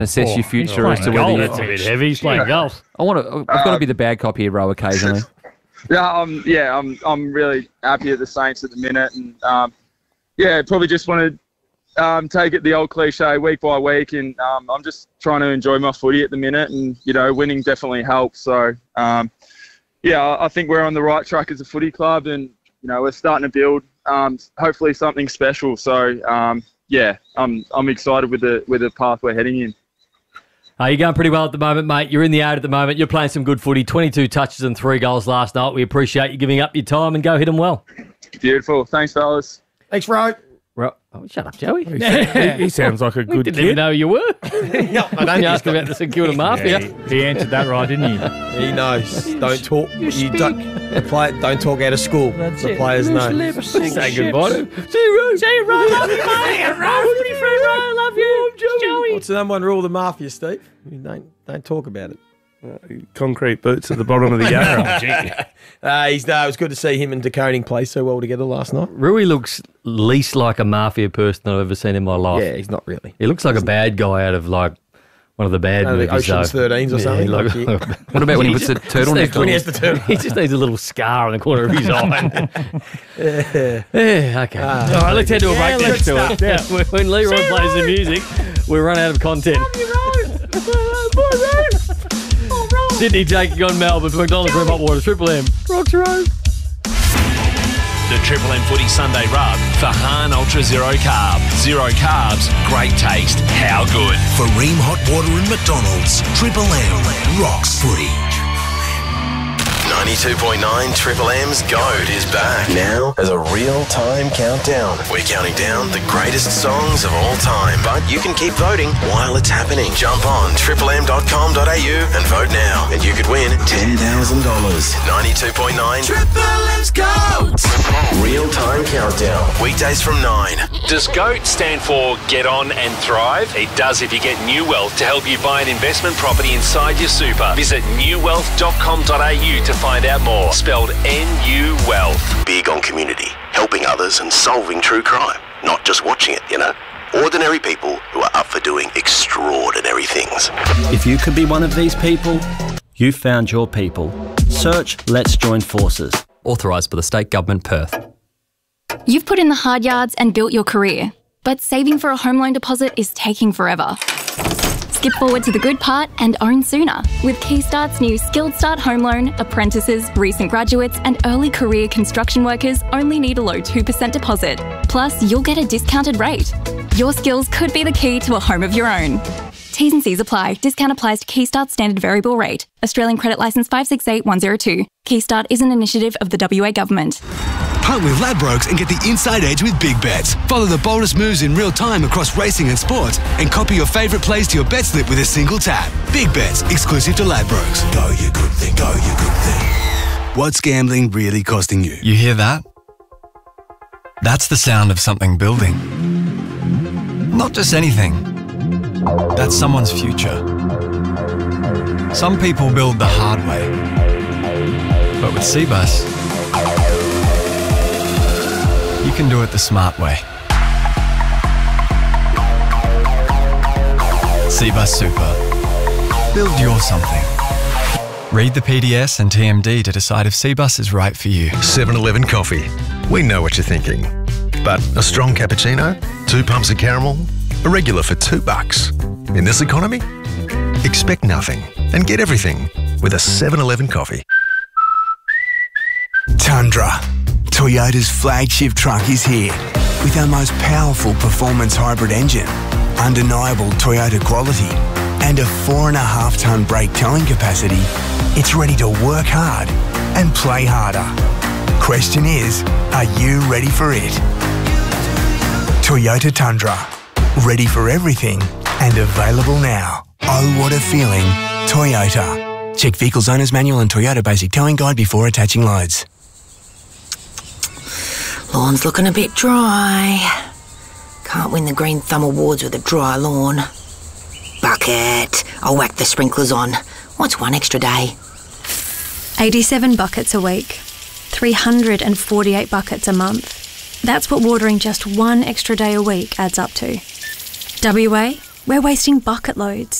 assess your future as to whether That's a bit heavy. He's playing golf. I've got to be the bad cop here, Ro, occasionally. I'm really happy at the Saints at the minute, and probably just want to take it the old cliche week by week, and I'm just trying to enjoy my footy at the minute, and winning definitely helps. So I think we're on the right track as a footy club, and we're starting to build hopefully something special. So I'm excited with the path we're heading in. You're going pretty well at the moment, mate. You're in the 8 at the moment. You're playing some good footy. 22 touches and 3 goals last night. We appreciate you giving up your time, and go hit them well. Beautiful. Thanks, fellas. Thanks, Ro. Oh, shut up, Joey. He sounds like a good kid. Didn't even know who you were. No, I don't. You asked about the St Kilda Mafia. He answered that right, didn't he? He knows. Don't talk. Don't talk out of school. The players know. Say goodbye to him. See you, Ro. Love you, mate. Footy friend, Ro. Love you. Joey. What's the number one rule of the Mafia, Steve? You don't talk about it. Concrete boots at the bottom of the yarrow. It was good to see him and Decoding play so well together last night. Rui looks least like a Mafia person I've ever seen in my life. Yeah, he's not really. He looks like a bad guy out of one of the bad movies. The Ocean's 13s or something. What about when he puts the turtleneck on? When he has the turtleneck. He just needs a little scar on the corner of his eye. Okay. All right, let's head to a break next to it. Yeah. When Leroy plays the music, we run out of content. Sydney taking on Melbourne for McDonald's Room Hot Water. Triple M. Rocks Road. The Triple M Footy Sunday Rub for Hahn Ultra Zero Carb. Zero carbs, great taste. How good? For Ream Hot Water and McDonald's, Triple M rocks footy. 92.9 Triple M's GOAT is back. Now as a real-time countdown. We're counting down the greatest songs of all time. But you can keep voting while it's happening. Jump on triplem.com.au and vote now. And you could win $10,000. 92.9 Triple M's GOAT. Real-time countdown. Weekdays from 9. Does GOAT stand for Get On and Thrive? It does if you get New Wealth to help you buy an investment property inside your super. Visit newwealth.com.au to find out more. Spelled NU Wealth. Big on community, helping others and solving true crime. Not just watching it, Ordinary people who are up for doing extraordinary things. If you could be one of these people, you've found your people. Search Let's Join Forces. Authorised by the State Government, Perth. You've put in the hard yards and built your career, but saving for a home loan deposit is taking forever. Skip forward to the good part and own sooner with Keystart's new Skilled Start Home Loan. Apprentices, recent graduates and early career construction workers only need a low 2% deposit. Plus, you'll get a discounted rate. Your skills could be the key to a home of your own. T's and C's apply. Discount applies to Keystart standard variable rate. Australian credit licence 568102. Keystart is an initiative of the WA Government. Hunt with Ladbrokes and get the inside edge with big bets. Follow the boldest moves in real time across racing and sports and copy your favourite plays to your bet slip with a single tap. Big bets, exclusive to Ladbrokes. Go you good thing, go you good thing. What's gambling really costing you? You hear that? That's the sound of something building. Not just anything. That's someone's future. Some people build the hard way. But with Cbus, you can do it the smart way. Cbus Super. Build your something. Read the PDS and TMD to decide if Cbus is right for you. 7-Eleven coffee. We know what you're thinking. But a strong cappuccino, 2 pumps of caramel, a regular for $2. In this economy, expect nothing and get everything with a 7-Eleven coffee. Tundra. Toyota's flagship truck is here with our most powerful performance hybrid engine, undeniable Toyota quality, and a 4.5-tonne brake towing capacity. It's ready to work hard and play harder. Question is, are you ready for it? Toyota Tundra. Ready for everything and available now. Oh, what a feeling. Toyota. Check Vehicles Owner's Manual and Toyota Basic Towing Guide before attaching loads. Lawn's looking a bit dry. Can't win the Green Thumb Awards with a dry lawn. Bucket. I'll whack the sprinklers on. What's one extra day? 87 buckets a week. 348 buckets a month. That's what watering just one extra day a week adds up to. WA, We're wasting bucket loads.